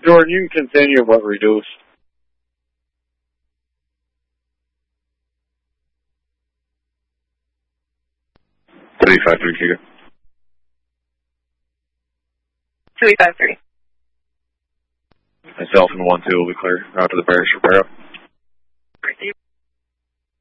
Jordan, you can continue but reduce. 353, Chica. 353. Myself and 1-2 will be clear. Out to the parish repair up.